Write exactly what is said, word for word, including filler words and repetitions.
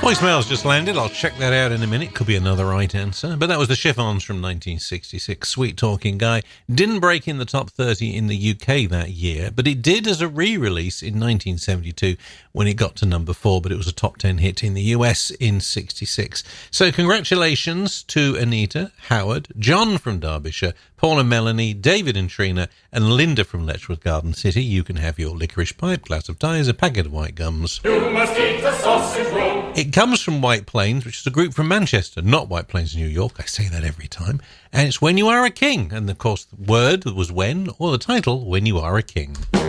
Voicemail's just landed. I'll check that out in a minute. Could be another right answer. But that was the Chiffons from nineteen sixty-six. Sweet Talking Guy. Didn't break in the top thirty in the U K that year, but it did as a re-release in nineteen seventy-two when it got to number four, but it was a top ten hit in the U S in sixty-six. So congratulations to Anita, Howard, John from Derbyshire, Paul and Melanie, David and Trina, and Linda from Letchworth Garden City. You can have your licorice pipe, glass of ties, a packet of white gums. You must eat the sausage roll. It comes from White Plains, which is a group from Manchester, not White Plains, New York. I say that every time. And it's When You Are a King. And, of course, the word was when, or the title, When You Are a King.